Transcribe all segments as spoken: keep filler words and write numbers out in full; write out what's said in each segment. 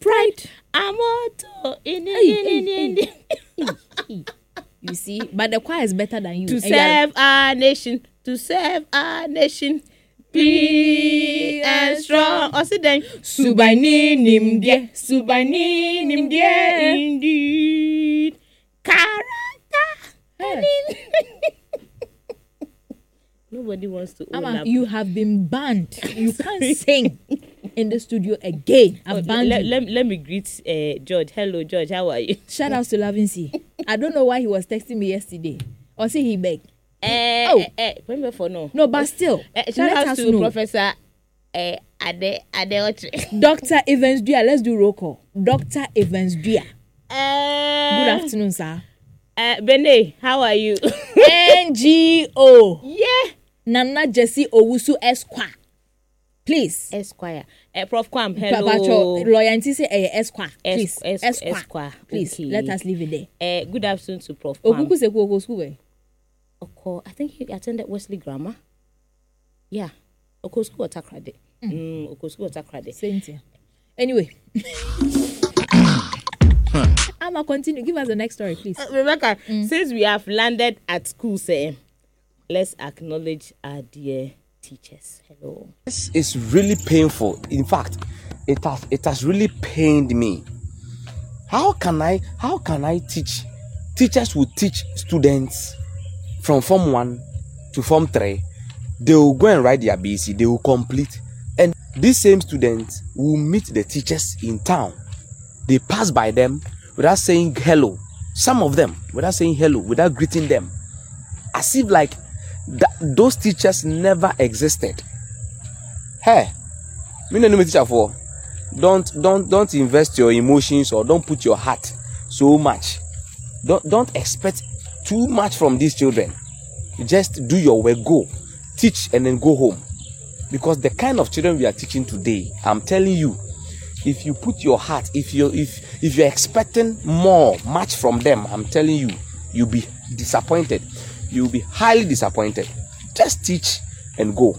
pride. Amoto. In You see, but the choir is better than you. To serve our nation, to serve our nation, big and strong. Also then, Subani nimdie, Subani nimdie, indeed. Character. Nobody wants to own Ama, up. you have been banned. You can't sing in the studio again. I've Oh, banned let, you. let, let me greet uh, George. Hello, George. How are you? Shout out to Lavincy. I don't know why he was texting me yesterday. Or say he begged. Uh, Oh. uh, uh, remember for no. No, but still, Uh, shout let out us to know. Professor uh, Ade Adeotre. Doctor Evans Dua. Let's do roll call. Doctor Evans Dua. Uh, Good afternoon, sir. Uh, Bene, how are you? N G O. Yeah. Nana Jesse Owusu Esquire. Please. Esquire. Uh, Prof Kwam, hello. Papacho, loyalty say eh, Esquire. Please. Es- es- Esquire. Please, Okay. let us leave it there. Uh, good afternoon to Prof Kwam. Okuku Seku Oko School. eh? Oko, I think he attended Wesley Grammar. Yeah. Oko School Otakrade. Mm, Oko School Otakrade. Same thing. Anyway. I'ma continue. Give us the next story, please. Uh, Rebecca, since we have landed at school, say, let's acknowledge our dear teachers. Hello. This is really painful. In fact, it has it has really pained me. How can I how can I teach? Teachers will teach students from form one to form three. They will go and write their B C. They will complete, and these same students will meet the teachers in town. They pass by them without saying hello. Some of them without saying hello, without greeting them, as if like that those teachers never existed. Hey, me no know me teacher for. Don't don't don't invest your emotions or don't put your heart so much. Don't don't expect too much from these children. Just do your work, go teach and then go home. Because the kind of children we are teaching today, I'm telling you, if you put your heart, if you if if you're expecting more much from them, I'm telling you, you'll be disappointed. You'll be highly disappointed. Just teach and go.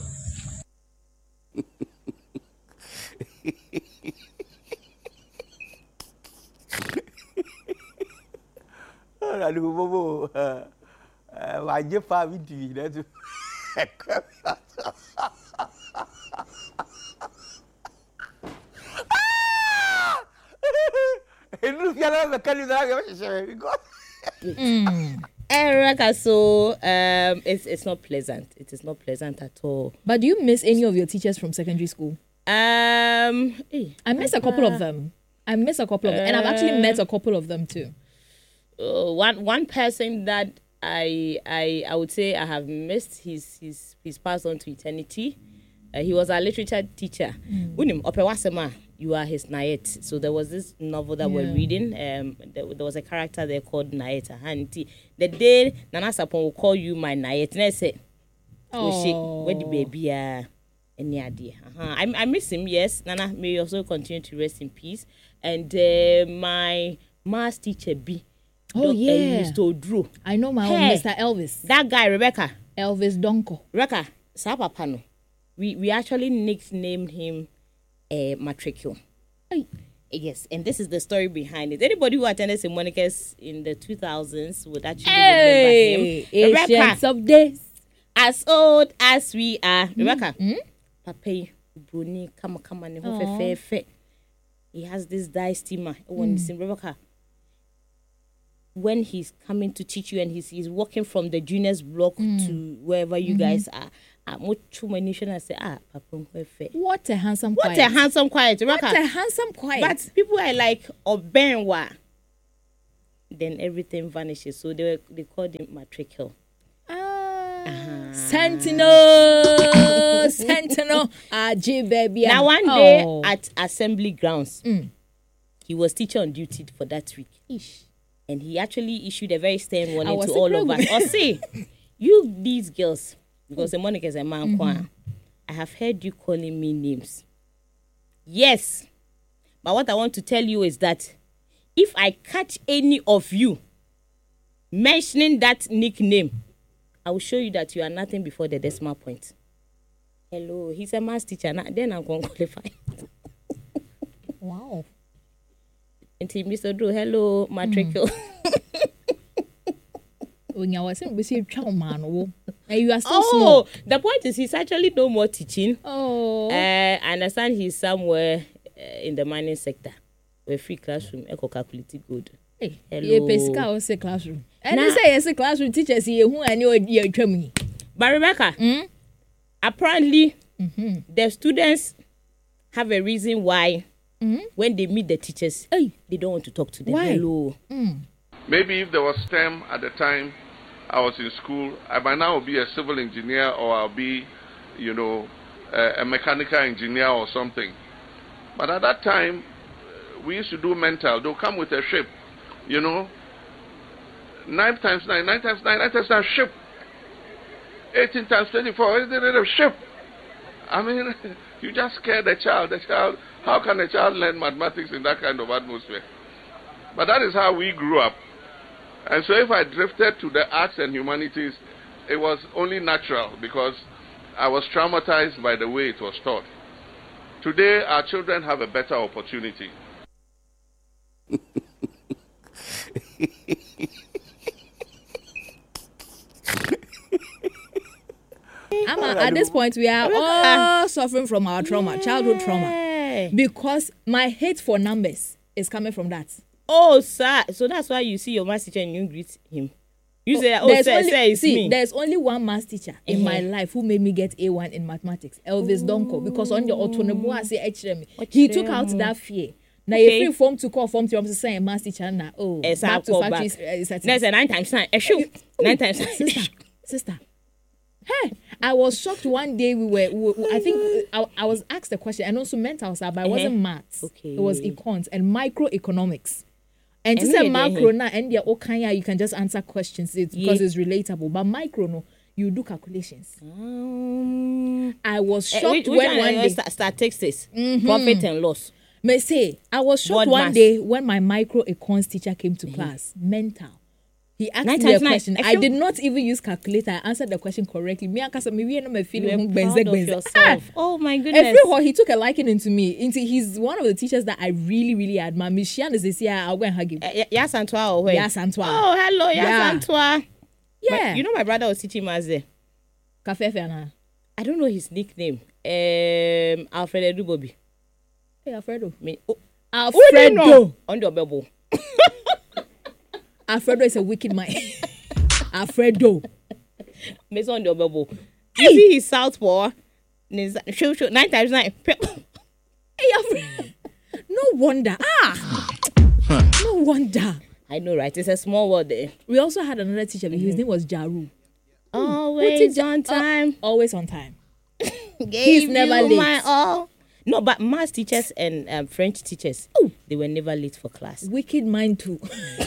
Erica, so um, it's it's not pleasant. It is not pleasant at all. But do you miss any of your teachers from secondary school? Um, eh, I miss a couple of them. I miss a couple of them. And I've actually met a couple of them too. uh, one one person that I I I would say I have missed. He's he's he's passed on to eternity. Uh, he was our literature teacher. Unim Opewasema, you are his Nayet. So there was this novel that Yeah. we're reading. Um, there, there was a character there called Nayet. Hanti. The day Nana Sapon will call you my Nayet. And I said, Oh. where the baby are? Any idea? Uh-huh. I I miss him. Yes, Nana may also continue to rest in peace. And uh, my maths teacher B. Oh, Doc- uh, yeah. Mister Drew. I know my Hey. own Mister Elvis. That guy Rebecca. Elvis Donko. Rebecca. Sapapano. We we actually nicknamed him uh, Matricule. Hey. Yes, and this is the story behind it. Anybody who attended Saint Monica's in the two thousands would actually Hey, remember him. Asians of days. As old as we are. Rebecca. Mm? Papa, Bruni, come come on, Aw. fe fe. He has this dye steamer. When mm. Rebecca, when he's coming to teach you and he's he's walking from the juniors block Mm. to wherever you Mm-hmm. guys are, ah, much money I say, ah, Papa, fe. What a handsome What quiet. a handsome quiet, What Rebecca. a handsome quiet. But people are like, Obenwa. Then everything vanishes. So they were, they called him Matricule. Ah. Sentinel. Sentinel. Ah, G baby. Now one day Oh. at assembly grounds, Mm. he was teacher on duty for that week. Ish. And he actually issued a very stern I warning was to a all of problem. us. Or say, you these girls, because the Monica is a man, mm-hmm. I have heard you calling me names. Yes. But what I want to tell you is that if I catch any of you mentioning that nickname, I will show you that you are nothing before the decimal point. Hello, he's a maths teacher. Now, then I'm going to qualify. Wow. Mister Drew, hello, matricule. When you was saying we see child man, oh, and you are still Oh, small. the point is he's actually no more teaching. Oh, Uh, I understand he's somewhere uh, in the mining sector. Where free classroom, echo calculated good. hey, hello. you pesca or say classroom. And Nah. they say yes, a classroom teachers here who I know you're me. But Rebecca, Mm? apparently Mm-hmm. the students have a reason why Mm-hmm. when they meet the teachers, Hey, they don't want to talk to them. Why? Hello. mm. Maybe if there was STEM at the time I was in school, I by now would be a civil engineer or I'll be, you know, a, a mechanical engineer or something. But at that time, uh, we used to do mental. They'll come with a ship, you know. Nine times nine, nine times nine, nine times nine, ship. Eighteen times twenty-four, a ship. I mean, you just scare the child. The child. How can a child learn mathematics in that kind of atmosphere? But that is how we grew up. And so if I drifted to the arts and humanities, it was only natural because I was traumatized by the way it was taught. Today, our children have a better opportunity. Amma, at this point, we are all suffering from our trauma, childhood trauma. Yeah. Because my hate for numbers is coming from that. Oh, sir. So that's why you see your math teacher and you greet him. You say, oh, There's sir, only, sir, it's see, me. there's only one math teacher in Uh-huh. my life who made me get A one in mathematics, Elvis Donko, because on the autonomy, say me. What He you took say, out mm. that fear. Now, Okay. if you form to call form to I'm saying math teacher now, oh, Yes, I'll back to call factory. back. Uh, settings. There's a nine times nine. A shoe. Nine times nine. sister, sister. Hey, I was shocked one day. We were, we, we- I think, uh, I, I was asked a question, and also mental side, but it wasn't maths. Okay. It was econs and microeconomics. And to And say we are macro there. now, and yeah, okay, you can just answer questions it's because Yeah. it's relatable. But micro, no, you do calculations. Um, I was eh, shocked which, which when one one uh, day, sta- statistics, profit and loss. may say, I was shocked Word one maths. day when my micro econs teacher came to class, mental. He asked Nine me a times nine. question. I I feel- did not even use calculator. I answered the question correctly. Me and Kasa, me we no You feeling were proud of yourself. Oh my goodness. Everywhere he took a liking into me. Into he's one of the teachers that I really, really admire. Miss Shian is this year. I'll go and hug him. Uh, y- Yas Antoine or where? Yas Antoine. Oh, hello, Yas Yeah. Antoine. Yeah. But you know my brother was teaching maths there. Cafe Fiana. I don't know his nickname. Um, Alfred Edubobi. Hey, Alfredo. Me, oh, Alfredo. on your bubble. Alfredo is a wicked man. Alfredo. Miss on your bubble. You see his southpaw. Show, show, nine times nine. Hey, Alfredo. No wonder. Ah. No wonder. I know, right? It's a small word there. We also had another teacher. His name was Jaru. Always Ja- on time. Uh, always on time. Gave never you late. my all. No, but math teachers and um, French teachers, they were never late for class. Wicked mind too.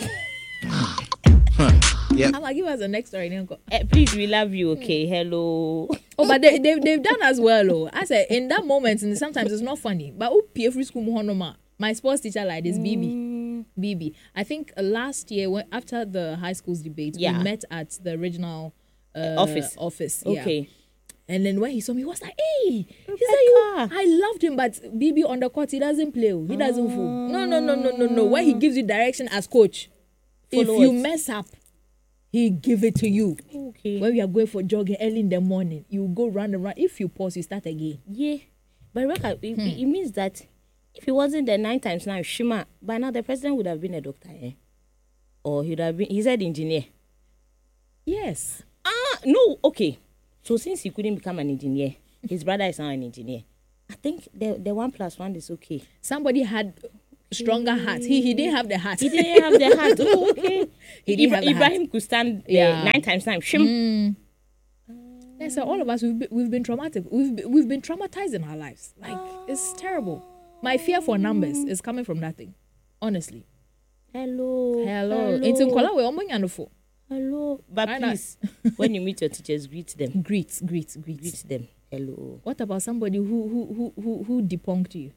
Yep. I'm gonna give us the next story. Then go. Eh, please, we love you, okay? Hello. Oh, but they, they, they've done as well. Oh. I said, in that moment, and sometimes it's not funny. But who P F free school mohonoma? My sports teacher like this, B B. B B. I think uh, last year, when, after the high school's debate, Yeah. we met at the regional uh, Office. Office. Yeah. Okay. And then when he saw me, he was like, hey, he said, you, Rebecca. I loved him, but B B on the court, he doesn't play. oh. He doesn't fool. No, no, no, no, no, no. When he gives you direction as coach, if Follow you it. mess up, he give it to you. Okay. When we are going for jogging early in the morning, you go round and round. If you pause, you start again. Yeah. But Rebecca, it, it means that if he wasn't the nine times nine, Shima, by now the president would have been a doctor, eh? Or he would have been, he said engineer. Yes. Ah, no, okay. So since he couldn't become an engineer, his brother is now an engineer. I think the the one plus one is okay. Somebody had stronger heart. He he didn't have the heart. He didn't have the heart. Oh, okay. He didn't Ibra- have the Ibrahim heart. could stand uh, Yeah. nine times nine. Shim. Yeah, so all of us we've been, we've been traumatic. We've been, we've been traumatized in our lives. Like it's terrible. My fear for numbers is coming from that thing. Honestly. Hello. Hello. Into Nkola we omo nyanofo. Hello. But Why not? please, when you meet your teachers, greet them. Greet, greet, greet. Greet them. Hello. What about somebody who who who who, who debunked you?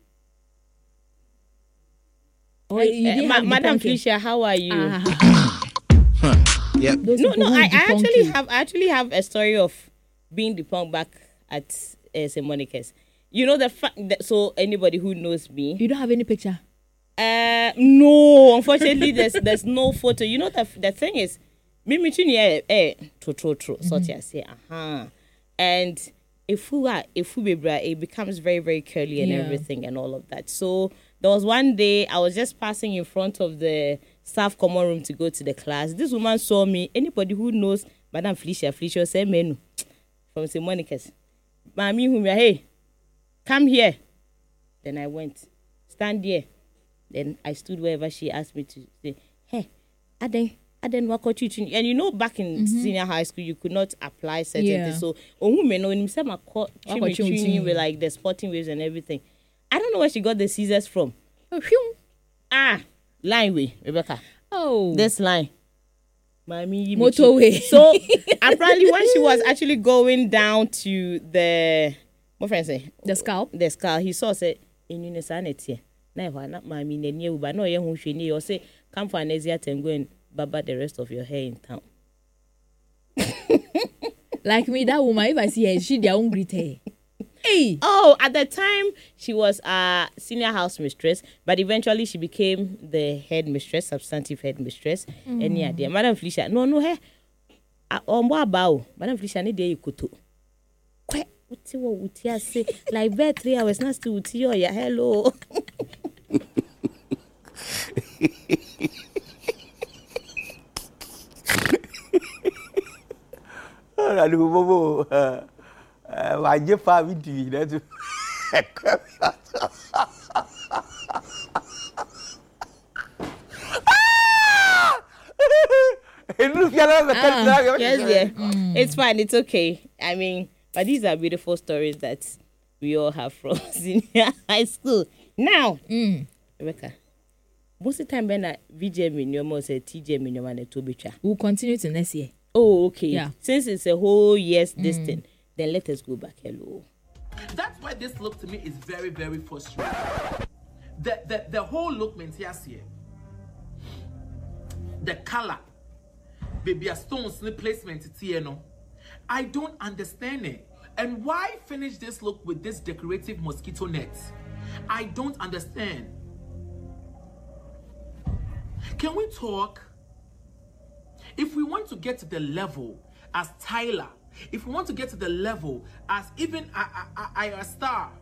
Or you Eh, didn't ma- have Madam debunking? Felicia, how are you? Ah, Yep. those no, people no. who I, I debunk actually you. have I actually have a story of being debunked back at uh, Saint Monica's. You know the fact that so anybody who knows me, You don't have any picture. Uh, no, unfortunately, there's there's no photo. You know the the thing is, me me eh eh true true true. So I say uh-huh. And if we are if we be it becomes very very curly and Yeah. everything and all of that. So there was one day I was just passing in front of the staff common room to go to the class. This woman saw me. Anybody who knows Madam Felicia Felicia said menu from Saint Monica's. Mami whom hey, come here. Then I went. Stand here. Then I stood wherever she asked me to say, hey, Aden, Aden wako chichi. And you know, back in mm-hmm. senior high school, you could not apply certain Yeah. things. So, oh, me know, him say my Wako chichi. with like the sporting waves and everything. I don't know where she got the scissors from. Oh, phew. Ah, line way, Rebecca. Oh. This line. Mami, Motorway. So apparently, when she was actually going down to the, what friend say? The scalp. The scalp, he saw said, in unisanity. Na ehwa na mami na nie uba na oye hu hwani you say come for an Asia and go and baba the rest of your hair in town. Like me, that woman, if I see her, she their own greet her. Hey. Oh, at the time she was a senior house mistress, but eventually she became the head mistress, substantive head mistress. Mm. Any idea, Madam Felicia? No, no, hey. Ombo abao, Madam Felicia ni dey ikuto. Kwe uti wo uti ase like bed three hours na still uti yo ya hello. Aduh, bobo. Wajib faham itu dah tu. Ah, yes, yeah. Mm. It's fine. It's okay. I mean, but these are beautiful stories that we all have from senior high school. Now, Mm. Rebecca, most of the time when I V J minimum say T J minimum and a Tobicha. We'll continue to next year. Oh, okay. Yeah. Since it's a whole year's mm. distance, then let us go back. Hello. That's why this look to me is very, very frustrating. The the, the whole look maintains here. The color, baby, a stones the placement it's here no. I don't understand it. And why finish this look with this decorative mosquito net? I don't understand. Can we talk? If we want to get to the level as Tyler, if we want to get to the level as even I, I, I, I Star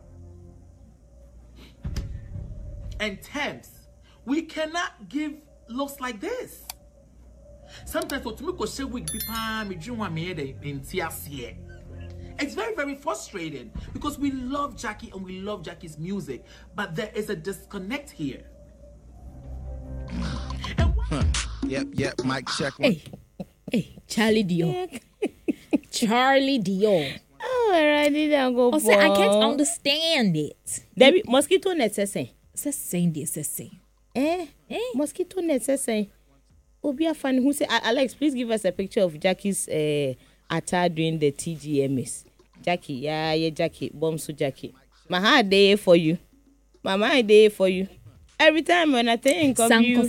and Thames, we cannot give looks like this. Sometimes what me go say we be pa me dream me in tears here. It's very, very frustrating because we love Jackie and we love Jackie's music, but there is a disconnect here. Huh. Yep, yep, mic check one. Hey, hey, Charlie Dion. Charlie Dion. Oh, I didn't go. I say I can't understand it. Debbie, mosquito net say. Say saying this, say say. Eh? Eh? Mosquito net say. Obia fan who say Alex, please give us a picture of Jackie's uh, attire during the T G M S. Jackie, yeah, yeah, Jackie, bomb so Jackie. My heart day for you. My mind day for you. Every time when I think of you.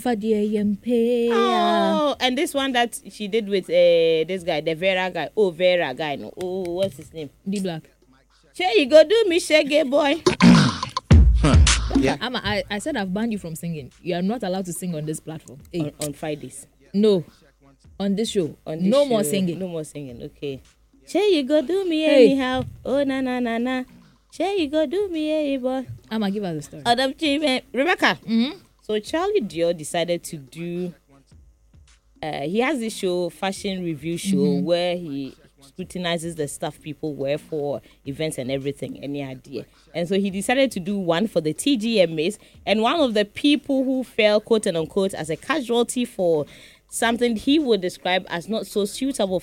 Oh, and this one that she did with uh, this guy, the Vera guy. Oh, Vera guy. No. Oh, what's his name? D Black. Sure, you go do me, shaggy boy. Huh. Yeah. I'm a, I, I said I've banned you from singing. You are not allowed to sing on this platform. Hey. On, on Fridays. No. On this show. On this no show. more singing. No more singing. Okay. Sure, you go do me Hey. anyhow. Oh, na na na na. Sure, you go do me any boy. I'm gonna give her the story. Adam Chime. Rebecca. Mm-hmm. So Charlie Dior decided to do. Uh, he has this show, fashion review show, mm-hmm. where he scrutinizes the stuff people wear for events and everything. Any idea? And so he decided to do one for the T G M As, and one of the people who fell, quote and unquote, as a casualty for something he would describe as not so suitable